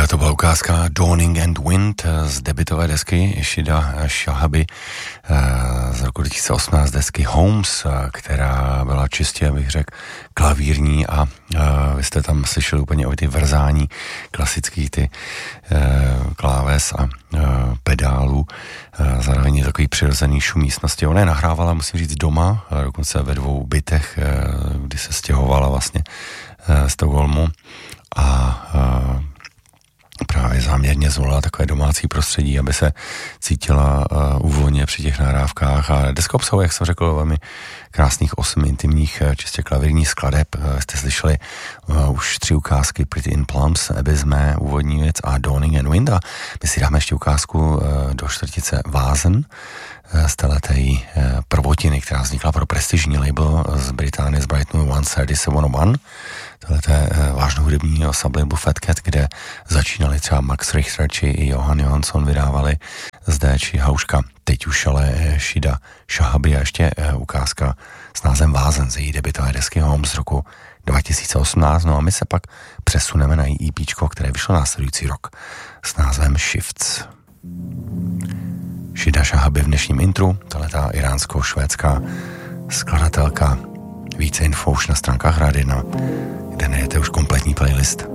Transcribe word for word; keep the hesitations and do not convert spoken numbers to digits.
To byla ukázka Dawning and Wind z debutové desky Shida Shahaby z roku dva tisíce osmnáct, desky Homes, která byla čistě, bych řekl, klavírní a vy jste tam slyšeli úplně o ty vrzání klasických ty kláves a pedálů, zároveň je takový přirozený šum místnosti. Ona je nahrávala, musím říct, doma, dokonce ve dvou bytech, kdy se stěhovala vlastně z Stockholmu a právě záměrně zvolila takové domácí prostředí, aby se cítila uh, uvolně při těch nahrávkách a deska obsahuje, jak jsem řekl, velmi krásných osm intimních čistě klavírních skladeb. Uh, jste slyšeli uh, už tři ukázky Pretty in Plums, Abyss, mé úvodní věc a Dawning and Wind a my si dáme ještě ukázku uh, do čtvrtice Vázen uh, z téhleté uh, prvotiny, která vznikla pro prestižní label z Británie, z Brightonu one thirty seven oh one. Tohle je vážnou hudební sublabel Fat Cat, kde začínali třeba Max Richter či i Johan Johansson, vydávali zde či Hauška. Teď už ale Shida Shahaby a ještě ukázka s názvem Vázen z její debutové desky Home z roku dva tisíce osmnáct. No a my se pak přesuneme na její EPčko, které vyšlo následující rok s názvem Shifts. Shida Shahaby v dnešním intru, tato iránsko-švédská skladatelka. Více info už na stránkách Rádia jedna, kde najdete už kompletní playlist.